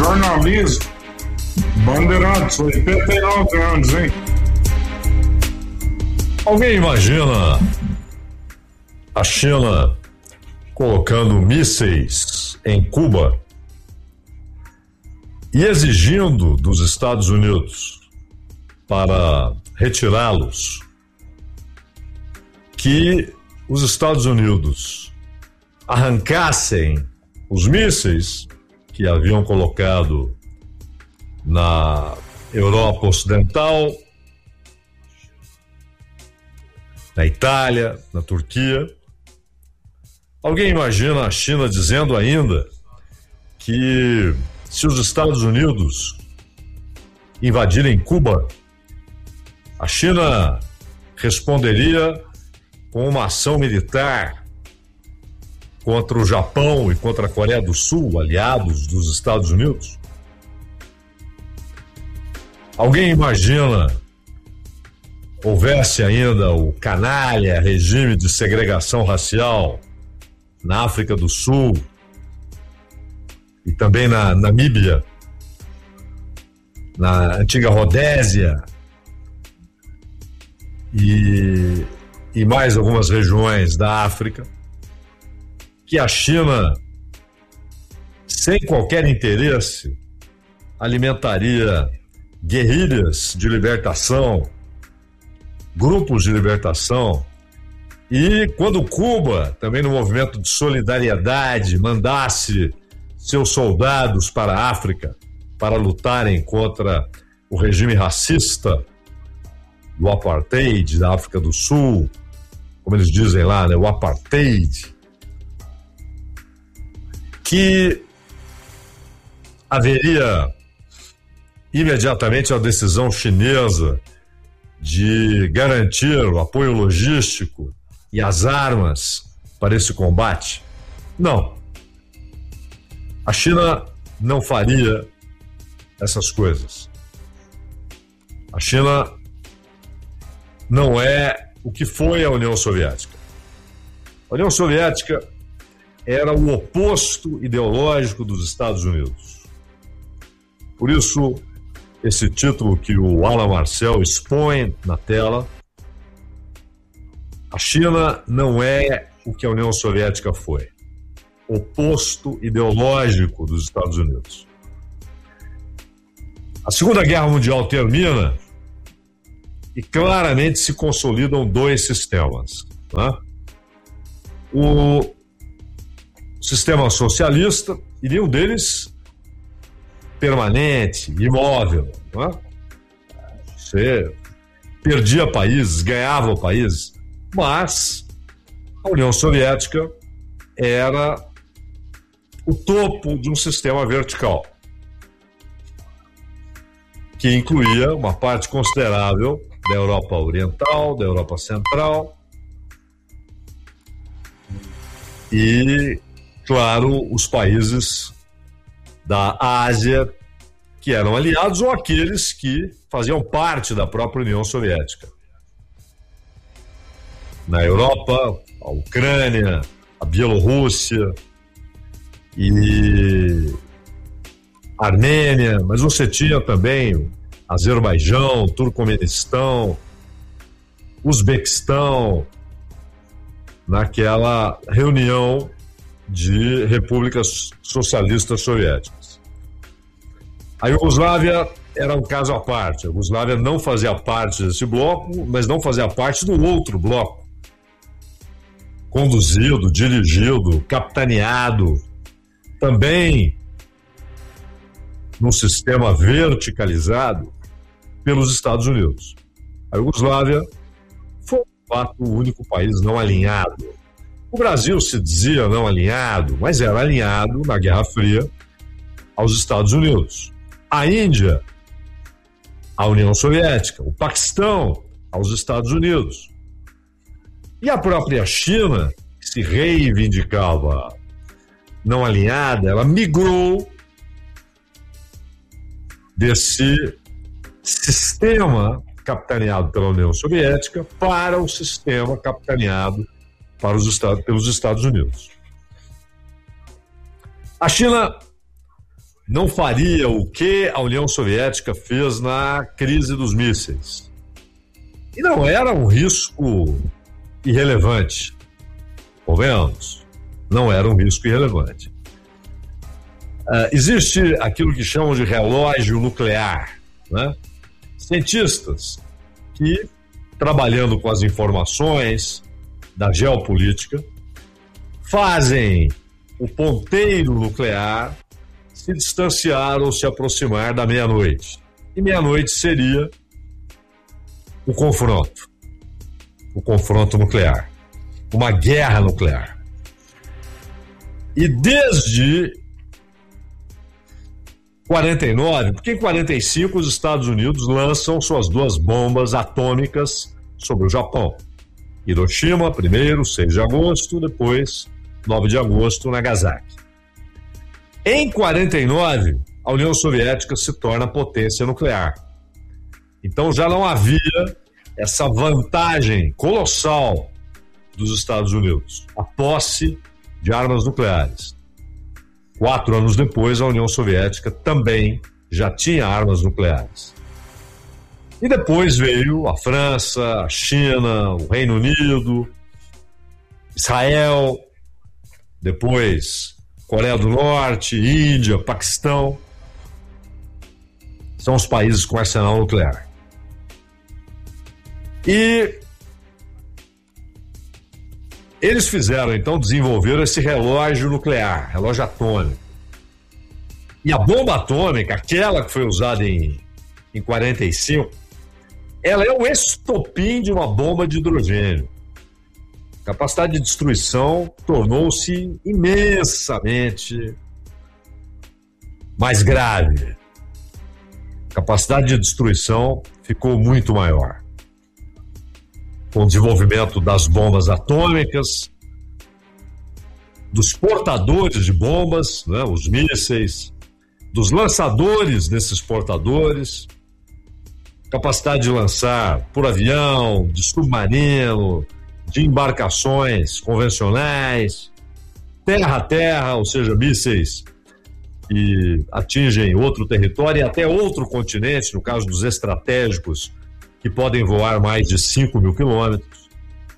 jornalismo. Bandeirantes, 89 anos, hein? Alguém imagina a China colocando mísseis em Cuba e exigindo dos Estados Unidos para retirá-los que os Estados Unidos arrancassem os mísseis que haviam colocado na Europa Ocidental, na Itália, na Turquia. Alguém imagina a China dizendo ainda que se os Estados Unidos invadirem Cuba, a China responderia com uma ação militar contra o Japão e contra a Coreia do Sul, aliados dos Estados Unidos? Alguém imagina houvesse ainda o canalha regime de segregação racial na África do Sul e também na Namíbia, na antiga Rodésia e mais algumas regiões da África, que a China, sem qualquer interesse, alimentaria guerrilhas de libertação, grupos de libertação, e quando Cuba, também no movimento de solidariedade, mandasse seus soldados para a África para lutarem contra o regime racista do apartheid da África do Sul, como eles dizem lá, né, o apartheid, que haveria imediatamente a decisão chinesa de garantir o apoio logístico e as armas para esse combate? Não. A China não faria essas coisas. A China não é o que foi a União Soviética. A União Soviética era o oposto ideológico dos Estados Unidos. Por isso, esse título que o Alan Marcel expõe na tela, a China não é o que a União Soviética foi. Oposto ideológico dos Estados Unidos. A Segunda Guerra Mundial termina e claramente se consolidam dois sistemas, né? O sistema socialista, e nenhum deles permanente, imóvel, né? Você perdia países, ganhava países, mas a União Soviética era o topo de um sistema vertical, que incluía uma parte considerável da Europa Oriental, da Europa Central e, claro, os países da Ásia, que eram aliados ou aqueles que faziam parte da própria União Soviética. Na Europa, a Ucrânia, a Bielorrússia e a Armênia, mas você tinha também o Azerbaijão, Turcomenistão, Uzbequistão, naquela reunião de repúblicas socialistas soviéticas. A Iugoslávia era um caso à parte. A Iugoslávia não fazia parte desse bloco, mas não fazia parte do outro bloco, conduzido, dirigido, capitaneado, também num sistema verticalizado pelos Estados Unidos. A Iugoslávia foi, de fato, o único país não alinhado. O Brasil se dizia não alinhado, mas era alinhado na Guerra Fria aos Estados Unidos. A Índia, à União Soviética. O Paquistão, aos Estados Unidos. E a própria China, que se reivindicava não alinhada, ela migrou desse sistema capitaneado pela União Soviética para o sistema capitaneado pelos Estados Unidos. A China não faria o que a União Soviética fez na crise dos mísseis. E não era um risco irrelevante. Convenhamos, não era um risco irrelevante. Existe aquilo que chamam de relógio nuclear, né? Cientistas que, trabalhando com as informações da geopolítica, fazem o ponteiro nuclear se distanciar ou se aproximar da meia-noite. E meia-noite seria o confronto nuclear, uma guerra nuclear. E desde 49, porque em 45 os Estados Unidos lançam suas 2 bombas atômicas sobre o Japão. Hiroshima, primeiro, 6 de agosto, depois 9 de agosto, Nagasaki. Em 49, a União Soviética se torna potência nuclear. Então já não havia essa vantagem colossal dos Estados Unidos, a posse de armas nucleares. 4 anos depois, a União Soviética também já tinha armas nucleares. E depois veio a França, a China, o Reino Unido, Israel, depois Coreia do Norte, Índia, Paquistão. São os países com arsenal nuclear. E eles fizeram, então, desenvolveram esse relógio nuclear, relógio atômico. E a bomba atômica, aquela que foi usada em 45, ela é o estopim de uma bomba de hidrogênio. A capacidade de destruição tornou-se imensamente mais grave. A capacidade de destruição ficou muito maior. Com o desenvolvimento das bombas atômicas, dos portadores de bombas, né, os mísseis, dos lançadores desses portadores, capacidade de lançar por avião, de submarino, de embarcações convencionais, terra a terra, ou seja, mísseis que atingem outro território e até outro continente, no caso dos estratégicos, que podem voar mais de 5.000 quilômetros.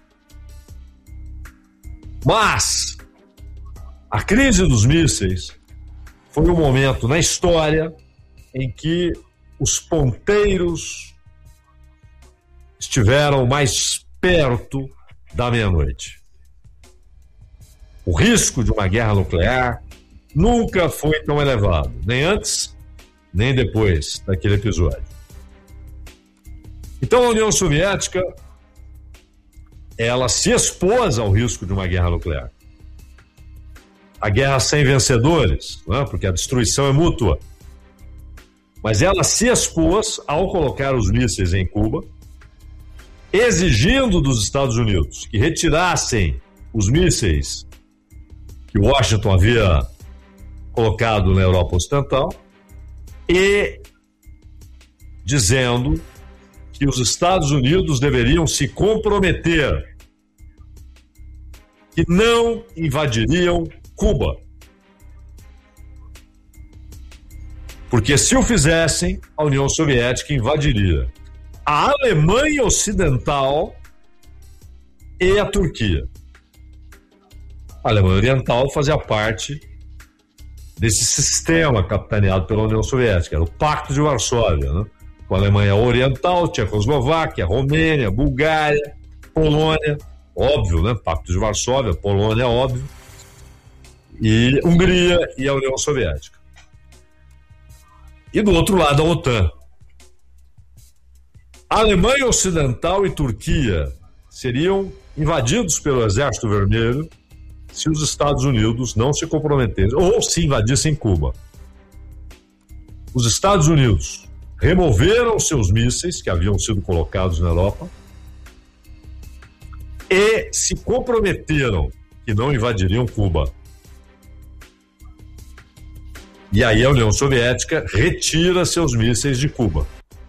Mas a crise dos mísseis foi um momento na história em que os ponteiros estiveram mais perto da meia-noite. O risco de uma guerra nuclear nunca foi tão elevado, nem antes, nem depois daquele episódio. Então a União Soviética, ela se expôs ao risco de uma guerra nuclear. A guerra sem vencedores, não é? Porque a destruição é mútua. Mas ela se expôs ao colocar os mísseis em Cuba, exigindo dos Estados Unidos que retirassem os mísseis que Washington havia colocado na Europa Ocidental e dizendo que os Estados Unidos deveriam se comprometer que não invadiriam Cuba. Porque se o fizessem, a União Soviética invadiria a Alemanha Ocidental e a Turquia. A Alemanha Oriental fazia parte desse sistema capitaneado pela União Soviética, era o Pacto de Varsóvia, né? Com a Alemanha Oriental, Tchecoslováquia, Romênia, Bulgária, Polônia, óbvio, né? Pacto de Varsóvia, Polônia, óbvio, e Hungria e a União Soviética. E do outro lado, a OTAN. A Alemanha Ocidental e Turquia seriam invadidos pelo Exército Vermelho se os Estados Unidos não se comprometessem, ou se invadissem Cuba. Os Estados Unidos removeram seus mísseis que haviam sido colocados na Europa e se comprometeram que não invadiriam Cuba. E aí a União Soviética retira seus mísseis de Cuba.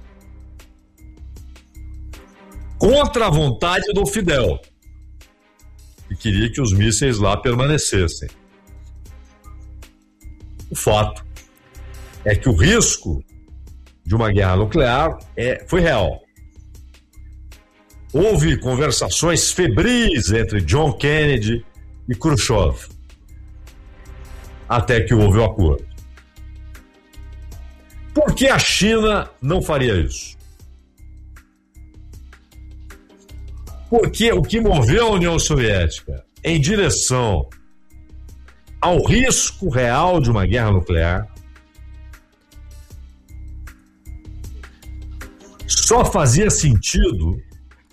Contra a vontade do Fidel, que queria que os mísseis lá permanecessem. O fato é que o risco de uma guerra nuclear foi real. Houve conversações febris entre John Kennedy e Khrushchev, até que houve o acordo. Por que a China não faria isso? Porque o que moveu a União Soviética em direção ao risco real de uma guerra nuclear só fazia sentido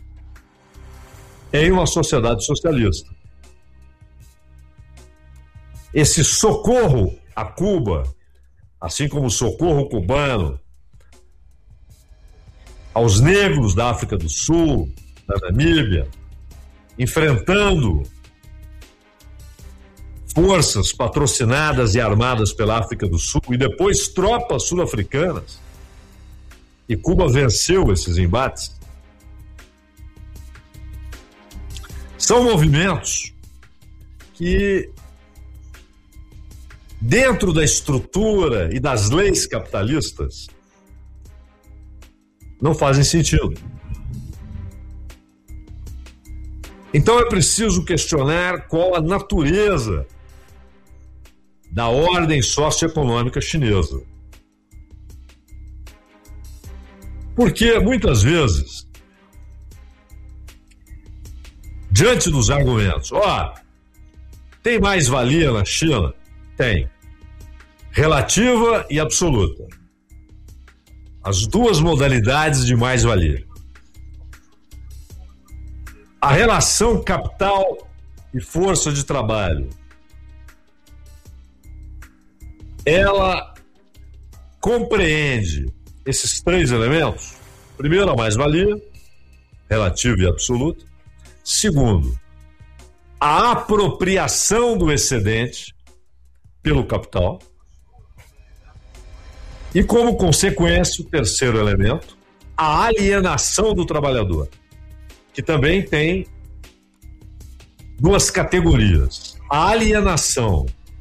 em uma sociedade socialista. Esse socorro a Cuba, assim como o socorro cubano aos negros da África do Sul, da Namíbia, enfrentando forças patrocinadas e armadas pela África do Sul e depois tropas sul-africanas, e Cuba venceu esses embates, são movimentos que, dentro da estrutura e das leis capitalistas, não fazem sentido. Então é preciso questionar qual a natureza da ordem socioeconômica chinesa. Porque, muitas vezes, diante dos argumentos, tem mais-valia na China? Tem. Relativa e absoluta. As duas modalidades de mais-valia. A relação capital e força de trabalho, ela compreende esses três elementos. Primeiro, a mais-valia, relativa e absoluta. Segundo, a apropriação do excedente pelo capital. E, como consequência, o terceiro elemento, a alienação do trabalhador, que também tem duas categorias. A alienação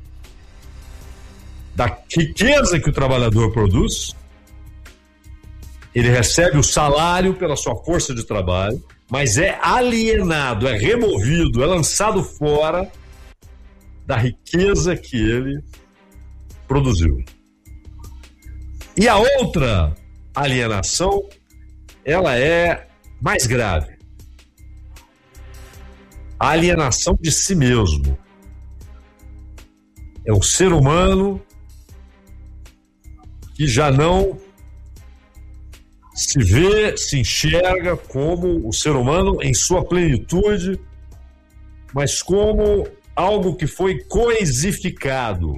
da riqueza que o trabalhador produz, ele recebe o salário pela sua força de trabalho, mas é alienado, é removido, é lançado fora da riqueza que ele produziu. E a outra alienação, ela é mais grave. A alienação de si mesmo. É um ser humano que já não se vê, se enxerga como o ser humano em sua plenitude, mas como algo que foi coisificado,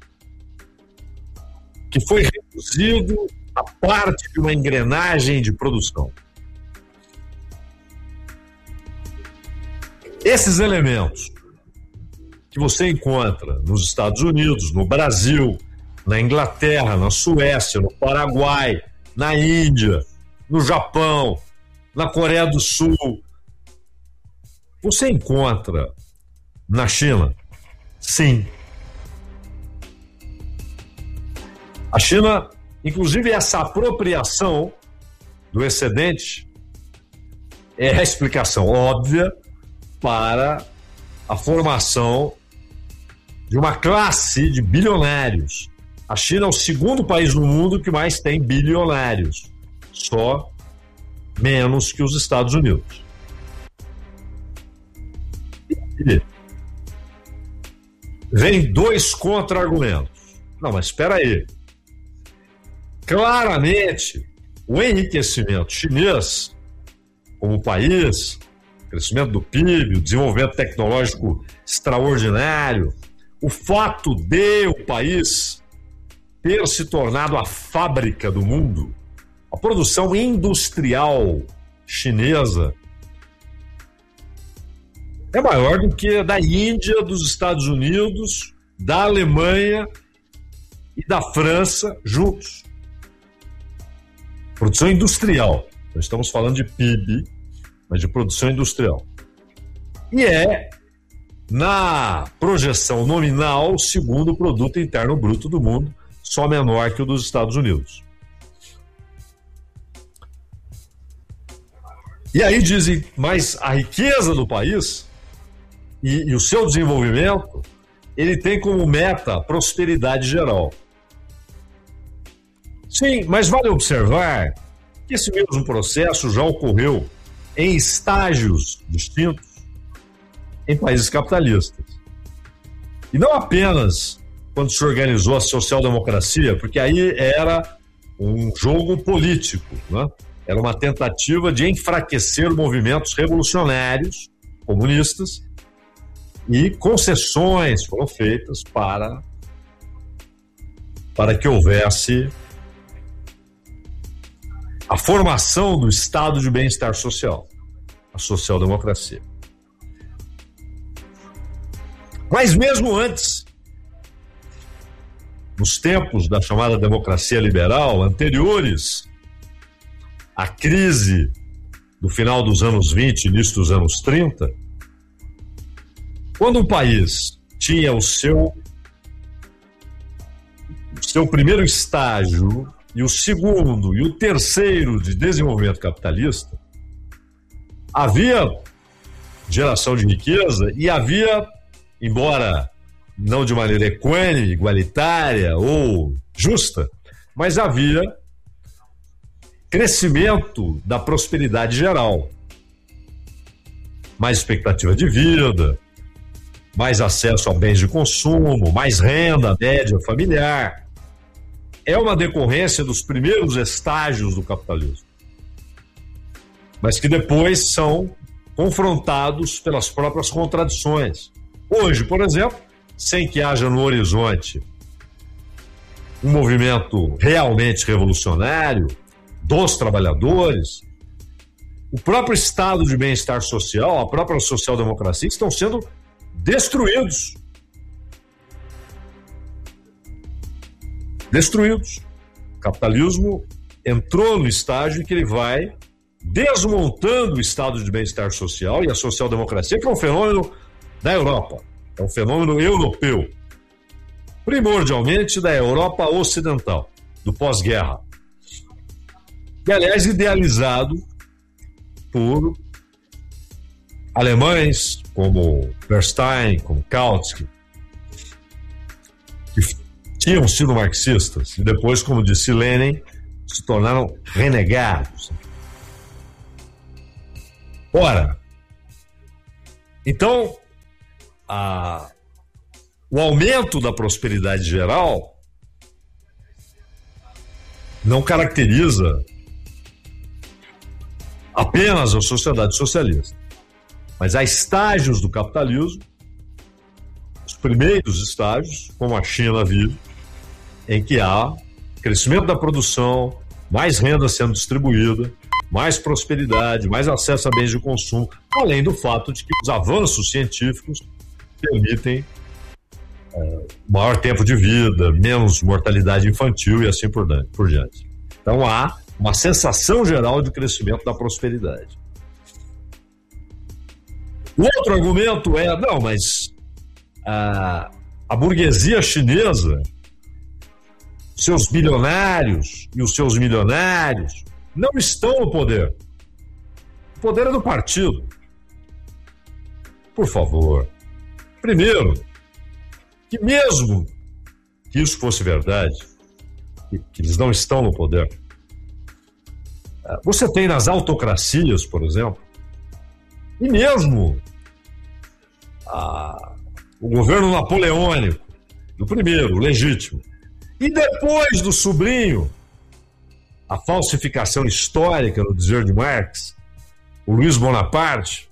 que foi reduzido a parte de uma engrenagem de produção. Esses elementos que você encontra nos Estados Unidos, no Brasil, na Inglaterra, na Suécia, no Paraguai, na Índia, no Japão, na Coreia do Sul, você encontra na China? Sim. A China, inclusive, essa apropriação do excedente é a explicação óbvia para a formação de uma classe de bilionários. A China é o segundo país no mundo que mais tem bilionários, só menos que os Estados Unidos. E vem dois contra-argumentos. Não, mas espera aí. Claramente, o enriquecimento chinês como país, o crescimento do PIB, o desenvolvimento tecnológico extraordinário, o fato de o país ter se tornado a fábrica do mundo, a produção industrial chinesa é maior do que a da Índia, dos Estados Unidos, da Alemanha e da França juntos. Produção industrial. Nós estamos falando de PIB, mas de produção industrial. E é, na projeção nominal, o segundo produto interno bruto do mundo, só menor que o dos Estados Unidos. E aí dizem, mas a riqueza do país e o seu desenvolvimento, ele tem como meta a prosperidade geral. Sim, mas vale observar que esse mesmo processo já ocorreu em estágios distintos em países capitalistas. E não apenas quando se organizou a social-democracia, porque aí era um jogo político, né? Era uma tentativa de enfraquecer movimentos revolucionários, comunistas, e concessões foram feitas para que houvesse a formação do estado de bem-estar social, a social-democracia. Mas mesmo antes, nos tempos da chamada democracia liberal, anteriores à crise do final dos anos 20, início dos anos 30, quando um país tinha o seu primeiro estágio e o segundo e o terceiro de desenvolvimento capitalista, havia geração de riqueza e havia, embora não de maneira equânime, igualitária ou justa, mas havia crescimento da prosperidade geral. Mais expectativa de vida, mais acesso a bens de consumo, mais renda média familiar. É uma decorrência dos primeiros estágios do capitalismo, mas que depois são confrontados pelas próprias contradições. Hoje, por exemplo, sem que haja no horizonte um movimento realmente revolucionário dos trabalhadores, o próprio estado de bem-estar social, a própria social-democracia estão sendo destruídos. Destruídos. O capitalismo entrou no estágio em que ele vai desmontando o estado de bem-estar social e a social-democracia, que é um fenômeno da Europa, é um fenômeno europeu, primordialmente da Europa ocidental, do pós-guerra. E, aliás, idealizado por alemães como Bernstein, como Kautsky, que tinham sido marxistas e depois, como disse Lenin, se tornaram renegados. Ora, então, o aumento da prosperidade geral não caracteriza apenas a sociedade socialista, mas há estágios do capitalismo, os primeiros estágios, como a China vive, em que há crescimento da produção, mais renda sendo distribuída, mais prosperidade, mais acesso a bens de consumo, além do fato de que os avanços científicos permitem maior tempo de vida, menos mortalidade infantil e assim por diante. Então há uma sensação geral de crescimento da prosperidade. O outro argumento é, não, mas a burguesia chinesa, seus bilionários e os seus milionários não estão no poder. O poder é do partido. Por favor. Primeiro, que mesmo que isso fosse verdade, que eles não estão no poder, você tem nas autocracias, por exemplo, e mesmo o governo napoleônico, do primeiro, legítimo, e depois do sobrinho, a falsificação histórica, no dizer de Marx, o Luiz Bonaparte,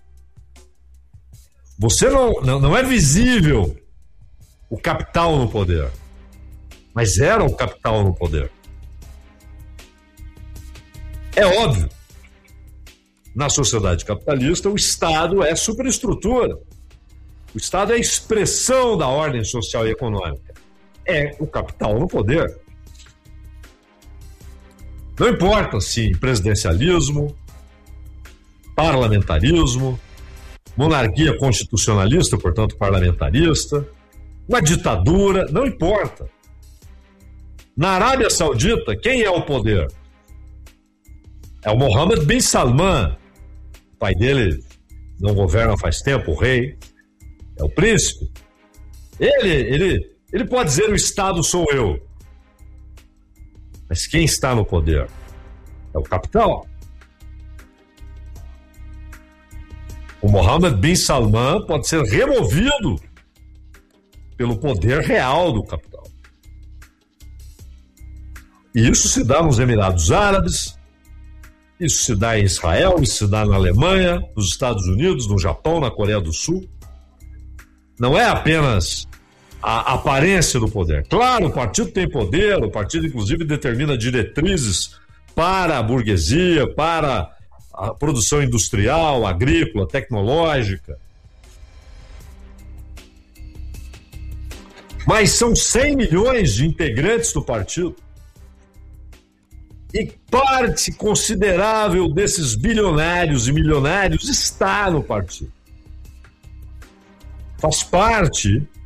você não é visível o capital no poder, mas era o capital no poder. É óbvio, na sociedade capitalista, o Estado é superestrutura. O Estado é a expressão da ordem social e econômica. É o capital no poder. Não importa se presidencialismo, parlamentarismo, monarquia constitucionalista, portanto parlamentarista, uma ditadura, não importa. Na Arábia Saudita, quem é o poder? É o Mohammed bin Salman. O pai dele não governa faz tempo, o rei. É o príncipe. Ele pode dizer: o Estado sou eu. Mas quem está no poder? É o capital. O Mohammed bin Salman pode ser removido pelo poder real do capital. E isso se dá nos Emirados Árabes, isso se dá em Israel, isso se dá na Alemanha, nos Estados Unidos, no Japão, na Coreia do Sul. Não é apenas a aparência do poder. Claro, o partido tem poder, o partido inclusive determina diretrizes para a burguesia, para a produção industrial, agrícola, tecnológica. Mas são 100 milhões de integrantes do partido. E parte considerável desses bilionários e milionários está no partido. Faz parte